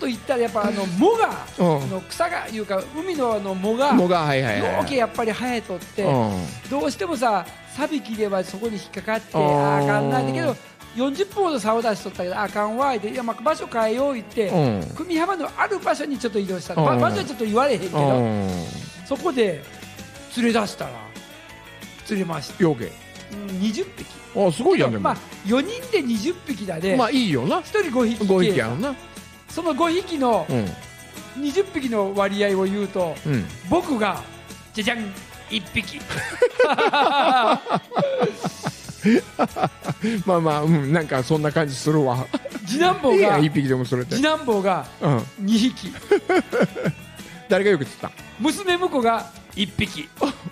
と言ったらやっぱ藻が草がいうか海の藻がよけやっぱり生えとって、どうしてもさ錆びきればそこに引っかかってあかんないんだけど、40分ほど竿を出しとったけどあかんわいで、いや、まあ場所変えよう言って、久美浜のある場所にちょっと移動した、場所はちょっと言われへんけど、そこで釣れ出したら釣れました。 よけ 20匹。 あ、すごいやん。でもまあ4人で20匹だね。 まあいいよな。 1人5匹 5匹やろな。 その5匹の20匹の割合を言うと、僕がじゃじゃん1匹まあまあ、なんかそんな感じするわ。 次男坊が 1匹でもそれて。 次男坊が2匹。 誰がよく釣った？ 娘婿が1匹。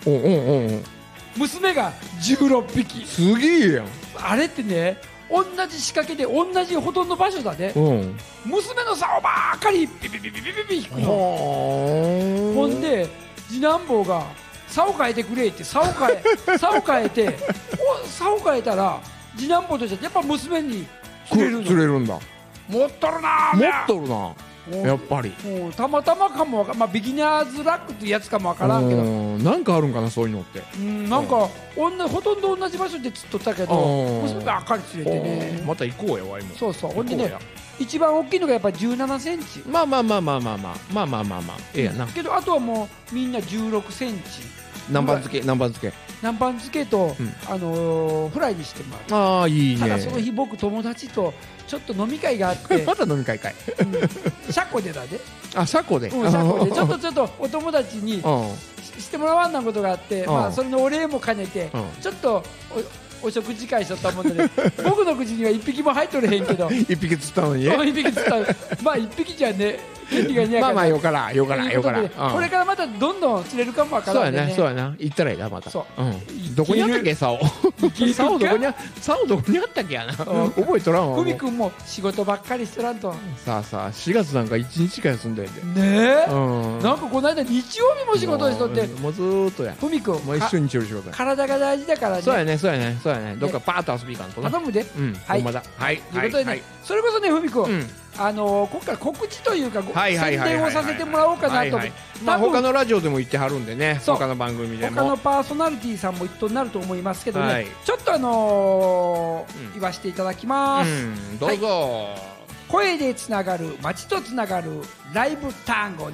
娘が16匹。 すげえやん。 あれってね、同じ仕掛けで同じほとんど場所だね。娘の竿ばっかりビビビビビビビ引くの。ほんで次男坊が竿変えてくれって竿変えて竿変えたら次男坊としてやっぱ娘に釣れるの。 釣れるんだ。 持っとるな。 持っとるな。やっぱりたまたまかもまあビギナーズラックっていうやつかもわからんけど、 なんかあるんかなそういうのって。 なんかほとんど同じ場所で釣っとったけど娘が赤り釣れてね。 また行こうやわ今。 そうそう。ほんでね一番大きいのがやっぱり17センチ。 まあええやな。 けどあとはもうみんな16センチ。 南蛮漬けとフライにしてもらう。 ああいいね。 ただその日僕友達とちょっと飲み会があってまた飲み会かい。 車庫でだね。 あ、車庫でちょっとお友達にしてもらわんなことがあって、まあそれのお礼も兼ねてちょっとお食事会しとったもんで、僕の口には1匹も入っとれへんけど 1匹釣ったのにね。 1匹釣ったまあ1匹じゃね権利がねえから、 まあよからこれからまたどんどん釣れるかもわからんね。 そうやな行ったらいいなまた。どこにあったっけ竿。竿どこにあったっけやな。覚えとらんわ。 久美君も仕事ばっかりしとらんと。 さあ4月なんか1日か休んでんでねえ。なんかこの間日曜日も仕事しとって。 もうずーっとや。 久美君もう一緒に日曜日仕事や。 体が大事だからね。 そうやね。どっかパーッと遊び行かんとな。 頼むで。 ほんまだ。はい。 ということでね、それこそね久美君今回告知というか宣伝をさせてもらおうかなと。 まあ他のラジオでも言ってはるんでね。他の番組でも他のパーソナリティさんも一緒になると思いますけどね、ちょっと言わせていただきます。 どうぞ。 声でつながる街とつながるライブ単語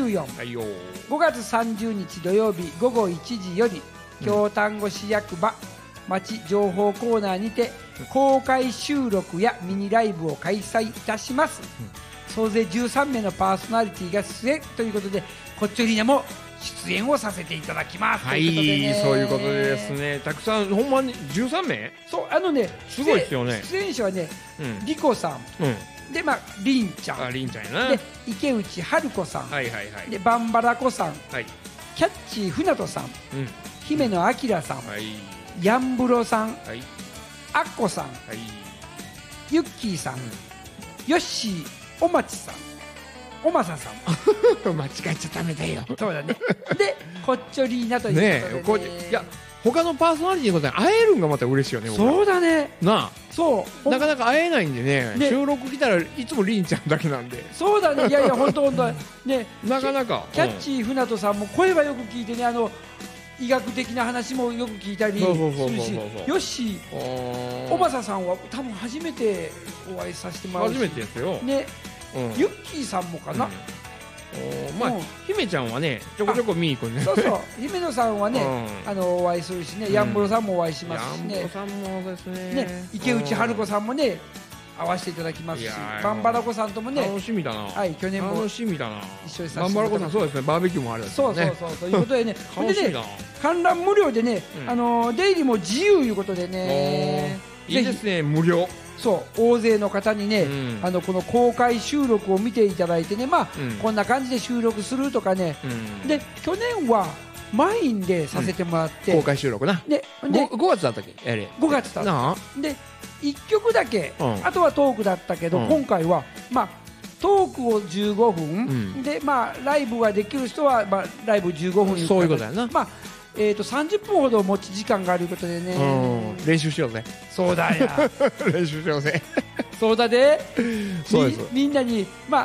794、5月30日土曜日午後1時より京丹後市役場町情報コーナーにて公開収録やミニライブを開催いたします。総勢13名のパーソナリティが出演ということで、こっちょりーなも出演をさせていただきます。 はい、そういうことですね。たくさんほんまに13名。 そうすごいですよね。 出演者はねリコさんでりんちゃんやな。 で池内春子さんでバンバラコさん、キャッチー船戸さん、姫野明さん、ヤンブロさん、アッコさん、ユッキーさん、ヨッシーおまちさん、おまささん間違えちゃダメだよ。 そうだね。でこっちょりーなということでね。 いや他のパーソナリティのことに会えるんがまた嬉しいよね。 そうだね。 そうなかなか会えないんでね。収録来たらいつもりんちゃんだけなんで。 そうだね。いや本当ね。 なかなかキャッチー船戸さんも声はよく聞いてね、医学的な話もよく聞いたりするし、よしおばささんは多分初めてお会いさせてもらうし、 初めてですよね。ユッキーさんもかな。 まあ姫ちゃんはねちょこちょこ見に行くね。 そう姫野さんはねお会いするしね、ヤンブロさんもお会いしますしね。 ヤンブロさんもですね。 池内春子さんもね会わせていただきますし、バンバラコさんともね楽しみだな。 はい、去年も楽しみだな。 一緒にさせていただきます。 バンバラコさんそうですね、バーベキューもあるんですね。 そうということでね楽しみだな。 観覧無料でね出入りも自由いうことでね。 いいですね、無料。 そう大勢の方にねこの公開収録を見ていただいてね、まあこんな感じで収録するとかね。で去年は満員でさせてもらって公開収録な。で5月だったっけ。 5月だったで1曲だけ、あとはトークだったけど、今回はトークを15分でライブができる人はライブ15分。 そういうことだよな。 30分ほど持ち時間があることでね。 練習しようぜ。 そうだよ。 練習しようぜ。 そうだでみんなに